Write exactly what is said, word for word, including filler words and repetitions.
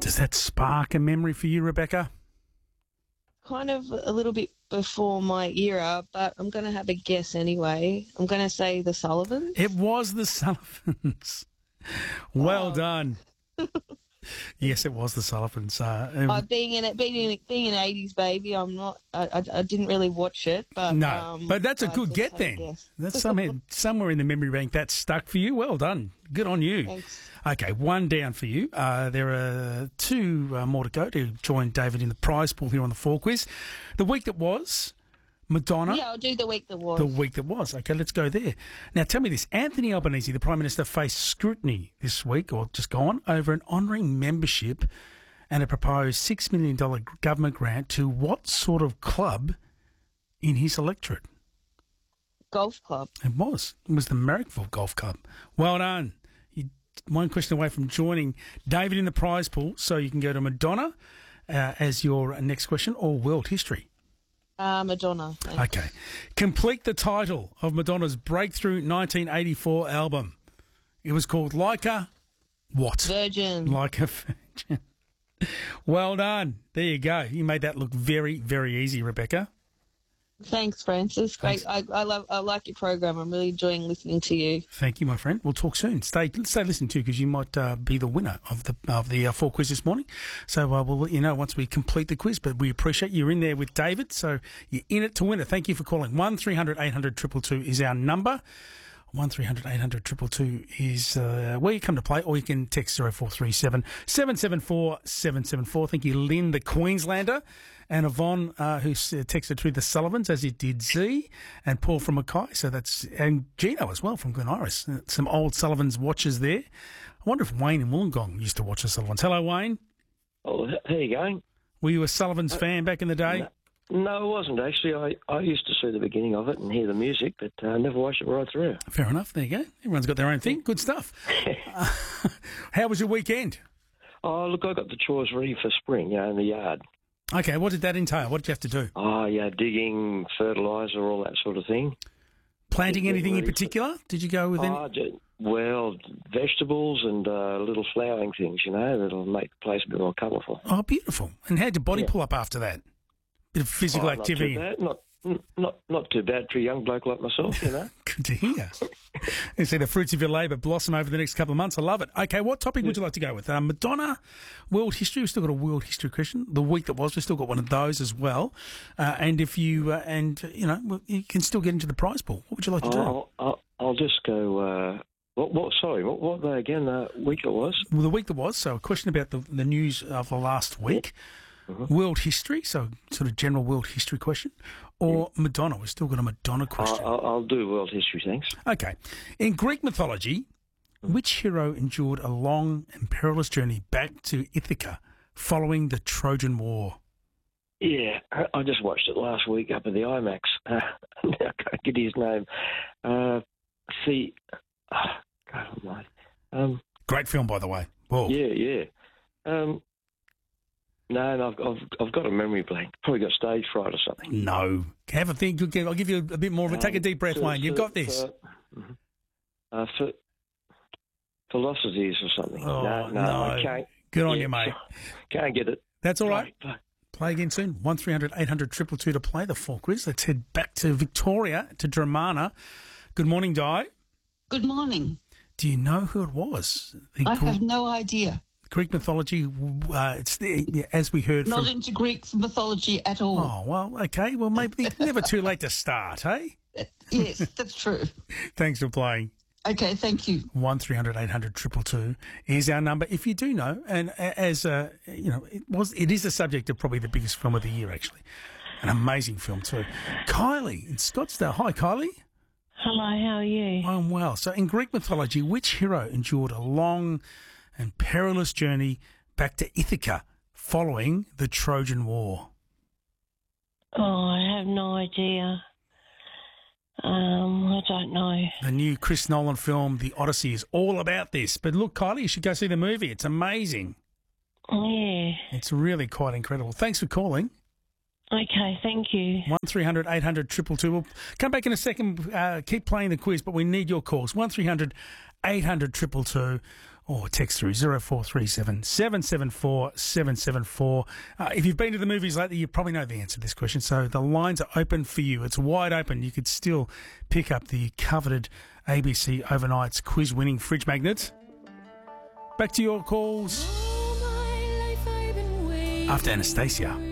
Does that spark a memory for you, Rebecca? Kind of a little bit before my era, but I'm going to have a guess anyway. I'm going to say the Sullivans. It was the Sullivans. Well Oh. done. Yes, it was the Sullivans. Uh, um, Uh, being in it, being in, being an eighties baby, I'm not. I, I, I didn't really watch it, but no, um, but that's a I good just get had a then. guess. That's somewhere, somewhere in the memory bank that stuck for you. Well done. Good on you. Thanks. Okay, one down for you. Uh, there are two uh, more to go to join David in the prize pool here on the Four Quiz. The week that was, Madonna. Yeah, I'll do the week that was. The week that was. Okay, let's go there. Now, tell me this. Anthony Albanese, the Prime Minister, faced scrutiny this week, or just gone, over an honouring membership and a proposed six million dollars government grant to what sort of club in his electorate? Golf club. It was. It was the Marrickville Golf Club. Well done. You're one question away from joining David in the prize pool, so you can go to Madonna uh, as your next question, or world history. Uh, Madonna. Thanks. Okay. Complete the title of Madonna's breakthrough nineteen eighty-four album. It was called Like a what? Virgin. Like a Virgin. Well done. There you go. You made that look very, very easy, Rebecca. Thanks, Francis. Great. I, I love. I like your program. I'm really enjoying listening to you. Thank you, my friend. We'll talk soon. Stay, stay listening too, because you might uh, be the winner of the of the uh, four quiz this morning. So uh, we'll let you know once we complete the quiz. But we appreciate you're in there with David, so you're in it to win it. Thank you for calling. One three hundred eight hundred two two two is our number. One three hundred eight hundred two two two is uh, where you come to play, or you can text zero four three seven seven seven four seven seven four. Thank you, Lynn, the Queenslander, and Yvonne, uh, who texted through the Sullivans, as it did Z, and Paul from Mackay. So that's, and Gino as well from Glen Iris. Some old Sullivans watchers there. I wonder if Wayne in Wollongong used to watch the Sullivans. Hello, Wayne. Oh, how you going? Were you a Sullivans fan back in the day? No, no, I wasn't actually. I, I used to see the beginning of it and hear the music, but I uh, never watched it right through. Fair enough. There you go. Everyone's got their own thing. Good stuff. uh, how was your weekend? Oh, look, I got the chores ready for spring, you know, in the yard. Okay, what did that entail? What did you have to do? Oh, yeah, digging, fertiliser, all that sort of thing. Planting Get anything in ready for- particular? Did you go with any? Oh, ju- well, vegetables and uh, little flowering things, you know, that'll make the place a bit more colourful. Oh, beautiful. And how'd your body Yeah. pull up after that? Bit of physical Oh, activity. Not too bad. Not, not, not too bad for a young bloke like myself, you know. Good to hear. You see the fruits of your labour blossom over the next couple of months. I love it. Okay, what topic would you like to go with? Um, Madonna, world history. We've still got a world history question. The week that was, we've still got one of those as well. Uh, and if you, uh, and, you know, well, you can still get into the prize pool. What would you like to do? I'll, I'll, I'll just go... Uh, what, what, sorry, what, what they again, uh, week it was? Well, the week that was, so a question about the, the news of the last week. Mm-hmm. World history, so sort of general world history question, or Madonna. We've still got a Madonna question. I'll, I'll, I'll do world history, thanks. Okay. In Greek mythology, which hero endured a long and perilous journey back to Ithaca following the Trojan War? Yeah, I I just watched it last week up at the IMAX. Uh, I can't get his name. Uh, see, oh, God almighty. Um, Great film, by the way. Whoa. yeah, yeah. Um, no, no, I've, I've, I've got a memory blank. Probably got stage fright or something. No. Have a think. I'll give you a bit more of it. Take a deep breath, Um, Wayne. You've got this. For, mhm. uh, for philosophies or something. Oh, no, no, no. I can't. Good on yeah, you, mate. Can't get it. That's all right. Sorry. Play again soon. one three hundred eight hundred two two two to play the full quiz. Let's head back to Victoria, to Dramana. Good morning, Di. Good morning. Do you know who it was? The I Gre- have no idea. Greek mythology, uh, it's the, yeah, as we heard Not from... into Greek mythology at all. Oh, well, okay. Well, maybe never too late to start, hey? Yes, that's true. Thanks for playing. Okay, thank you. one three hundred eight hundred two two two is our number. If you do know, and a- as, uh, you know, it was, it is the subject of probably the biggest film of the year, actually. An amazing film, too. Kylie in Scottsdale. Hi, Kylie. Hello, how are you? I'm well. So in Greek mythology, which hero endured a long and perilous journey back to Ithaca following the Trojan War? Oh, I have no idea. Um, I don't know. The new Chris Nolan film, The Odyssey, is all about this. But look, Kylie, you should go see the movie. It's amazing. Yeah. It's really quite incredible. Thanks for calling. Okay, thank you. one three hundred eight hundred two two two. We'll come back in a second. Uh, keep playing the quiz, but we need your calls. one three hundred eight hundred two two two, or text through zero four three seven, seven seven four, seven seven four. Uh, if you've been to the movies lately, you probably know the answer to this question, so the lines are open for you. It's wide open. You could still pick up the coveted A B C Overnights quiz-winning fridge magnet. Back to your calls after Anastasia.